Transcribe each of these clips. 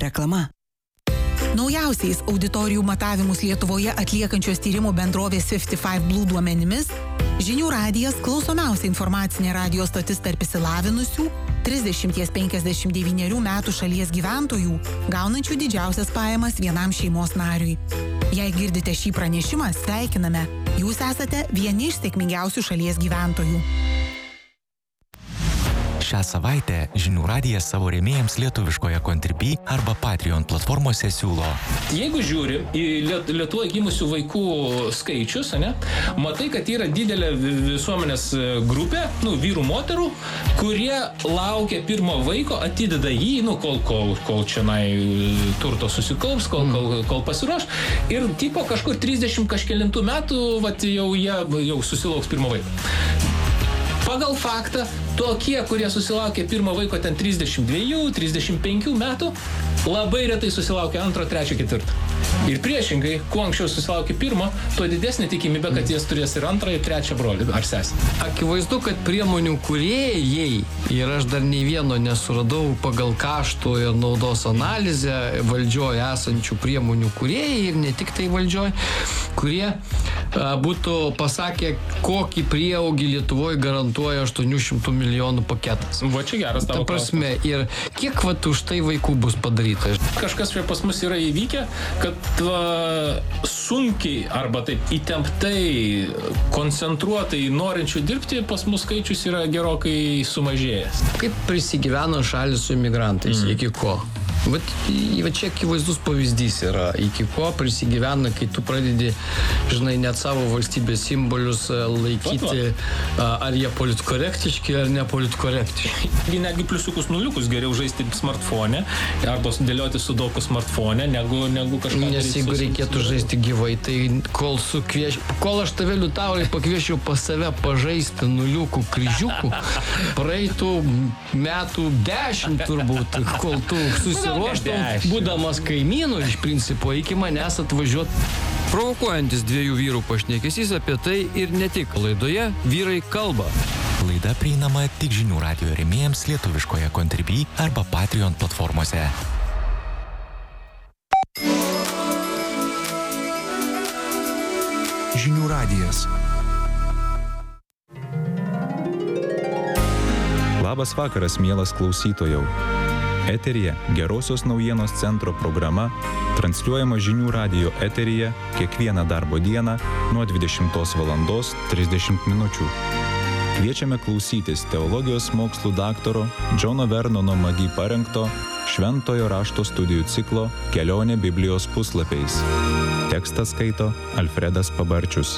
Reklama. Naujausiais auditorijų matavimus Lietuvoje atliekančios tyrimo bendrovės 55 Blue duomenimis, Žinių radijas klausomiausia informacinė radijo stotis tarp išsilavinusių 30-59 metų šalies gyventojų, gaunančių didžiausias pajamas vienam šeimos nariui. Jei girdite šį pranešimą, sveikiname. Jūs esate vieni iš sėkmingiausių šalies gyventojų. Šią savaitę Žinių radijas savo rėmėjams lietuviškoje Contribui arba Patreon platformose siūlo. Jeigu žiūri į Lietuvoje gimusių vaikų skaičius, matai, kad yra didelė visuomenės grupė, vyrų, moterų, kurie laukia pirmo vaiko, atideda jį, kol čionai turto susikaups, kol pasiruoš. Ir tipo kažkur 30 kažkelintų metų, jau susilauks pirmo vaiko. Pagal faktą, tokie, kurie susilaukė pirmo vaiko ten 32-35 metų, labai retai susilaukė antro, trečio, ketvirto. Ir priešingai, kuo anksčiau susilaukė pirmo, tuo didesnė tikimybė, kad jis turės ir antrą, ir trečią brolį ar sesę. Akivaizdu, kad priemonių kūrėjai, ir aš dar nei vieno nesuradau pagal kaštų ir naudos analizę valdžioje esančių priemonių kūrėjai, ir ne tik tai valdžioje, kurie būtų pasakę, kokį prieaugį Lietuvoje garantuoja 800 milijonų paketas. Va čia geras tavo prasme, ir kiek už tai vaikų bus padaryta? Kažkas pas mus yra įvykę, kad sunkiai arba taip įtemptai, koncentruotai norinčių dirbti, pas mus skaičius yra gerokai sumažėjęs. Kaip prisigyveno šalis su imigrantais, iki ko? Va čia akivaizdus pavyzdys yra, iki ko prisigyvena, kai tu pradedi, net savo valstybės simbolius laikyti, ar jie politkorektiški, ar nepolitkorektiški. Netgi pliusiukus nuliukus geriau žaisti smartphone, arba dėlioti sudoku smartphone, negu kažką. Nes jeigu reikėtų žaisti gyvai, tai kol aš tave liutaurai pakviešiau pas save pažaisti nuliukų kryžiukų, praeitų metų 10 turbūt, kol tu susiruoštum, būdamas kaimynų iš principo, iki manęs atvažiuot. Provokuojantis dviejų vyrų pašnekesys apie tai ir ne tik. Laidoje Vyrai kalba. Laida prieinama tik Žinių radijo rėmėjams lietuviškoje Contribui arba Patreon platformose. Žinių radijas. Labas vakaras, mielas klausytojau. Eteryje Gerosios naujienos centro programa, transliuojama Žinių radijo eteryje kiekvieną darbo dieną nuo 20:30 minučių. Kviečiame klausytis teologijos mokslų daktaro Džono Vernono Magi parengto Šventojo rašto studijų ciklo Kelionė Biblijos puslapiais. Tekstą skaito Alfredas Pabarčius.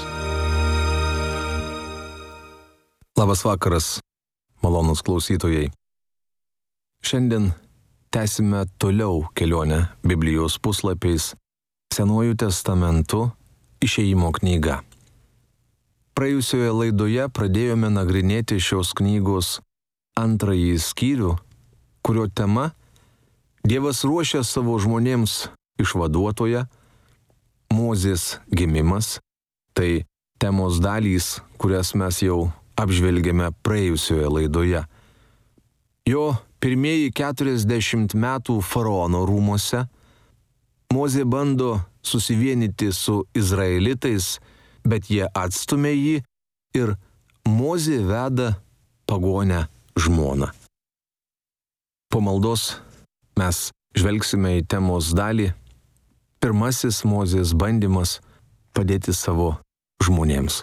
Labas vakaras, malonūs klausytojai. Šiandien tęsime toliau kelionę Biblijos puslapiais Senuoju testamentu Išėjimo knyga. Praėjusioje laidoje pradėjome nagrinėti šios knygos antrąjį skyrių, kurio tema Dievas ruošia savo žmonėms išvaduotoją, Mozės gimimas, tai temos dalys, kurias mes jau apžvelgėme praėjusioje laidoje. Jo pirmieji 40 metų faraono rūmuose, Mozė bando susivienyti su izraelitais, bet jie atstumia jį ir Mozė veda pagonę žmoną. Po maldos mes žvelgsime į temos dalį. Pirmasis Mozės bandymas padėti savo žmonėms.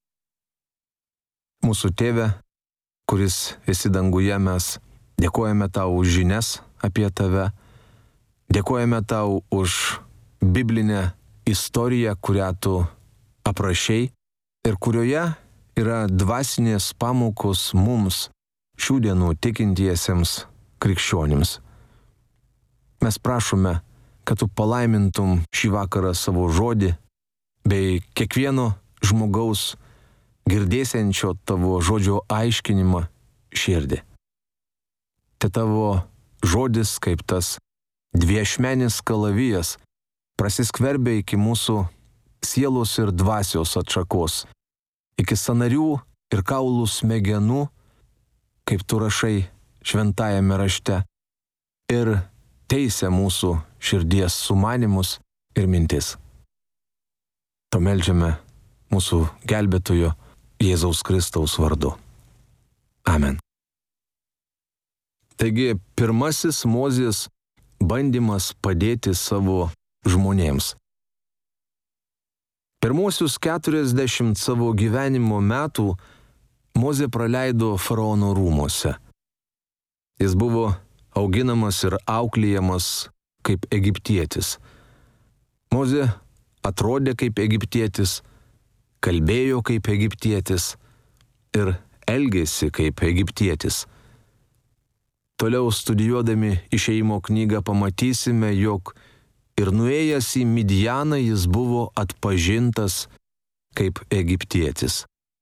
Mūsų Tėve, kuris esi danguje, mes dėkojame tau už žinias apie tave, dėkojame tau už biblinę istoriją, kurią tu aprašei ir kurioje yra dvasinės pamokos mums, šių dienų tikintiesiems krikščionims. Mes prašome, kad tu palaimintum šį vakarą savo žodį, bei kiekvieno žmogaus girdėsiančio tavo žodžio aiškinimą širdį. Te tavo žodis, kaip tas dviešmenis kalavijas, prasiskverbia iki mūsų sielos ir dvasios atšakos, iki sąnarių ir kaulų smegenų, kaip tu rašai šventajame rašte, ir teisia mūsų širdies sumanimus ir mintis. To meldžiame mūsų gelbėtojo Jėzaus Kristaus vardu. Amen. Taigi, pirmasis Mozės bandymas padėti savo žmonėms. Pirmosius 40 savo gyvenimo metų Mozė praleido faraono rūmuose. Jis buvo auginamas ir auklėjamas kaip egiptietis. Mozė atrodė kaip egiptietis, kalbėjo kaip egiptietis ir elgėsi kaip egiptietis. Toliau studijuodami Išėjimo knygą pamatysime, jog ir nuėjęs į Midjaną jis buvo atpažintas kaip egiptietis.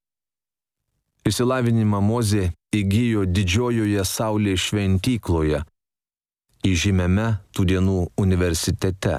Išsilavinimą Mozė įgijo didžiojoje saulės šventykloje, įžymiame tų dienų universitete.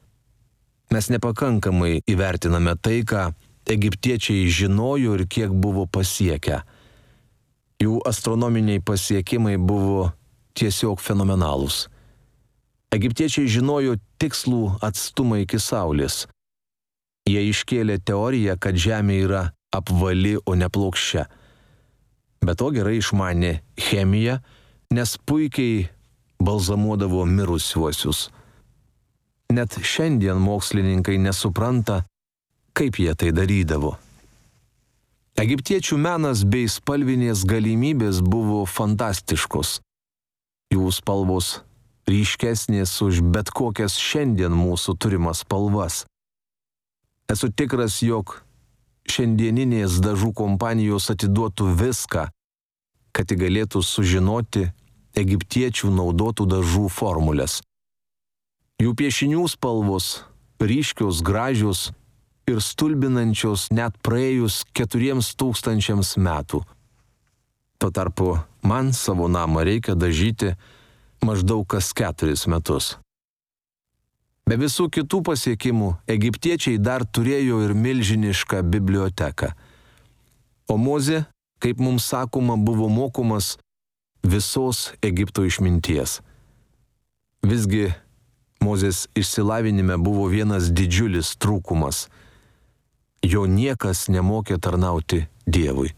Mes nepakankamai įvertiname tai, ką egiptiečiai žinojo ir kiek buvo pasiekę. Jų astronominiai pasiekimai buvo tiesiog fenomenalūs. Egiptiečiai žinojo tikslų atstumą iki Saulės. Jie iškėlė teoriją, kad Žemė yra apvali, o ne plokščia. Be to gerai išmanė chemiją, nes puikiai balzamuodavo mirusiuosius. Net šiandien mokslininkai nesupranta, kaip jie tai darydavo. Egiptiečių menas bei spalvinės galimybės buvo fantastiškos. Jų spalvos ryškesnės už bet kokias šiandien mūsų turimas spalvas. Esu tikras, jog šiandieninės dažų kompanijos atiduotų viską, kad tik galėtų sužinoti egiptiečių naudotų dažų formulės. Jų piešinių spalvos ryškios, gražios ir stulbinančios net praėjus 4000 metų. Tuo tarpu man savo namą reikia dažyti maždaug kas 4 metus. Be visų kitų pasiekimų, egiptiečiai dar turėjo ir milžinišką biblioteką. O Mozė, kaip mums sakoma, buvo mokomas visos Egipto išminties. Visgi Mozės išsilavinime buvo vienas didžiulis trūkumas. Jo niekas nemokė tarnauti Dievui.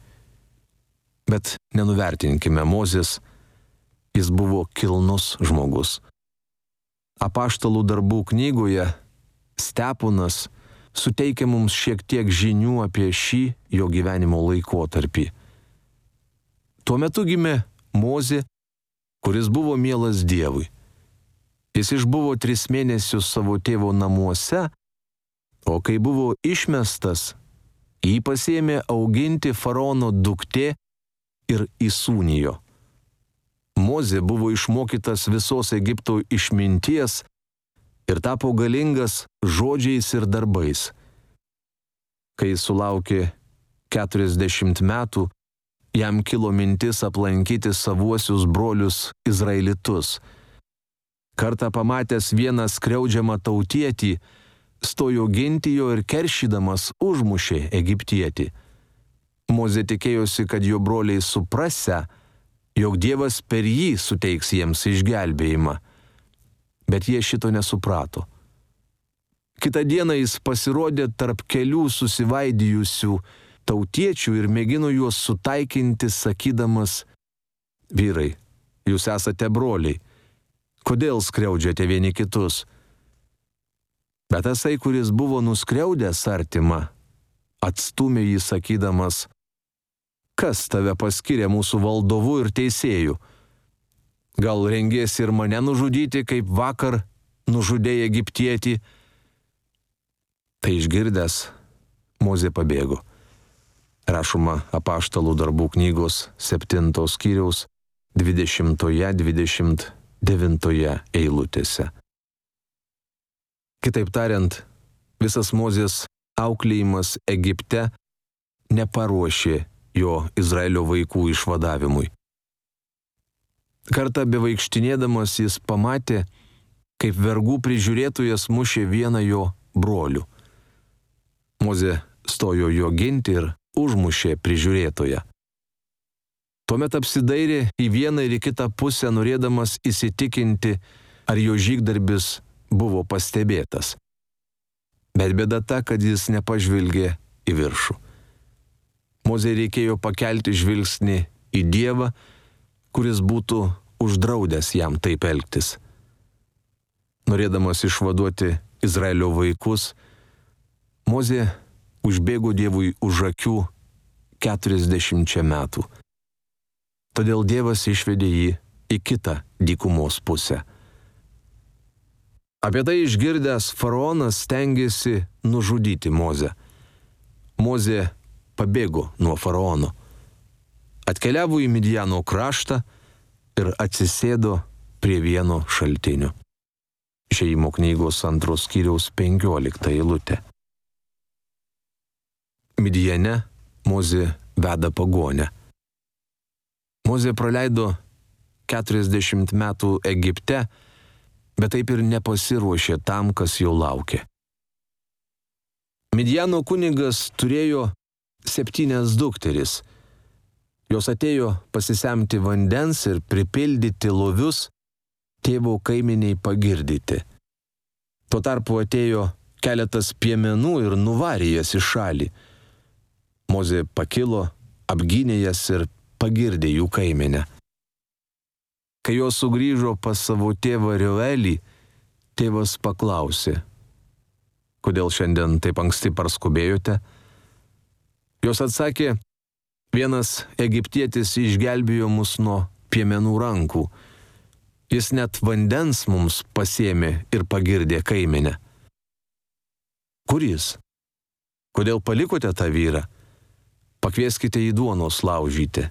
Bet nenuvertinkime Mozės, jis buvo kilnus žmogus. Apaštalų darbų knygoje Steponas suteikia mums šiek tiek žinių apie šį jo gyvenimo laikotarpį. Tuo metu gimė Mozė, kuris buvo mielas Dievui. Jis išbuvo 3 mėnesius savo tėvo namuose, o kai buvo išmestas, jį pasiėmė auginti faraono duktė ir įsūnijo. Mozė buvo išmokytas visos Egipto išminties ir tapo galingas žodžiais ir darbais. Kai sulaukė 40 metų, jam kilo mintis aplankyti savuosius brolius izraelitus. Kartą pamatęs vieną skriaudžiamą tautietį, stojo ginti jo ir keršydamas užmušė egiptietį. Mozė tikėjosi, kad jo broliai suprasę, jog Dievas per jį suteiks jiems išgelbėjimą. Bet jie šito nesuprato. Kitą dieną jis pasirodė tarp kelių susivaidijusių tautiečių ir mėgino juos sutaikinti, sakydamas: vyrai, jūs esate broliai, kodėl skriaudžiate vieni kitus? Bet tasai, kuris buvo nuskriaudęs artimą, atstūmė jį sakydamas: kas tave paskyrė mūsų valdovu ir teisėju? Gal rengiesi ir mane nužudyti, kaip vakar nužudėjai egiptietį? Tai išgirdęs, Mozė pabėgo. Rašoma Apaštalų darbų knygos 7 skyriaus 20-29 eilutėse. Kitaip tariant, visas Mozės auklėjimas Egipte neparuošė jo Izraelio vaikų išvadavimui. Kartą bevaikštinėdamas jis pamatė, kaip vergų prižiūrėtojas mušė vieną jo brolių. Mozė stojo jo ginti ir užmušė prižiūrėtoją. Tuomet apsidairė į vieną ir į kitą pusę, norėdamas įsitikinti, ar jo žygdarbis buvo pastebėtas. Bet bėda ta, kad jis nepažvelgė į viršų. Mozei reikėjo pakelti žvilgsnį į Dievą, kuris būtų uždraudęs jam taip elgtis. Norėdamas išvaduoti Izraelio vaikus, Mozė užbėgo Dievui už akių 40 metų. Todėl Dievas išvedė jį į kitą dykumos pusę. Apie tai išgirdęs faraonas stengėsi nužudyti Mozę. Mozė pabėgo nuo faraono, atkeliavo į Midjano kraštą ir atsisėdo prie vieno šaltinio. Išėjimo knygos 2 skyriaus 15 eilutė. Midjane Mozė veda pagonę. Mozė praleido 40 metų Egipte, bet taip ir nepasiruošė tam, kas jo laukė. Midjano kunigas turėjo 7 dukteris. Jos atėjo pasisemti vandens ir pripildyti lovius tėvo kaiminiai pagirdyti. Tuo tarpu atėjo keletas piemenų ir nuvarė jas į šalį. Mozė pakilo, apgynė jas ir pagirdė jų kaiminę. Kai jos sugrįžo pas savo tėvą Reuelį, tėvas paklausė: kodėl šiandien taip anksti parskubėjote? Jos atsakė: vienas egiptietis išgelbėjo mus nuo piemenų rankų. Jis net vandens mums pasėmė ir pagirdė kaiminę. Kur jis? Kodėl palikote tą vyrą? Pakvieskite jį duonos laužyti.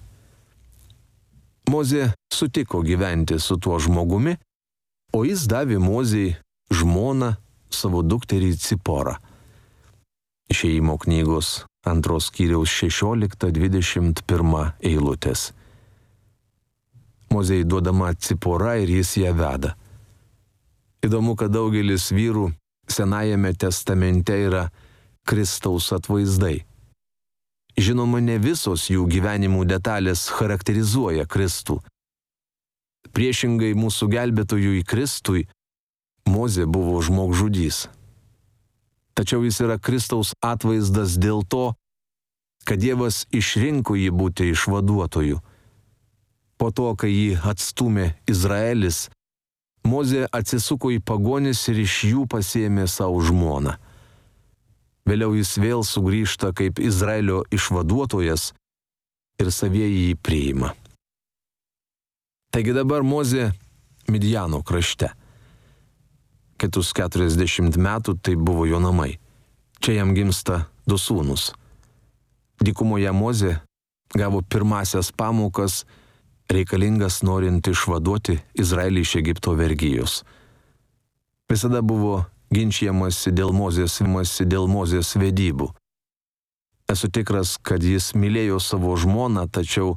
Mozė sutiko gyventi su tuo žmogumi, o jis davė Mozei žmoną savo dukterį Ciporą. Išėjimo knygos 2 skyriaus 16-21 eilutės. Mozei duodama Cipora ir jis ją veda. Įdomu, kad daugelis vyrų Senajame testamente yra Kristaus atvaizdai. Žinoma, ne visos jų gyvenimų detalės charakterizuoja Kristų. Priešingai mūsų gelbėtojui Kristui, Mozė buvo žmogžudys. Tačiau jis yra Kristaus atvaizdas dėl to, kad Dievas išrinko jį būti išvaduotoju. Po to, kai jį atstūmė Izraelis, Mozė atsisuko į pagonis ir iš jų pasiėmė savo žmoną. Vėliau jis vėl sugrįžta kaip Izraelio išvaduotojas ir savieji jį priima. Taigi dabar Mozė Midjano krašte. Kitus 40 metų tai buvo jo namai. Čia jam gimsta 2 sūnus. Dykumoje Mozė gavo pirmasias pamokas, reikalingas norint išvaduoti Izraelį iš Egipto vergijos. Visada buvo ginčijamasi dėl Mozės vedybų. Esu tikras, kad jis mylėjo savo žmoną, tačiau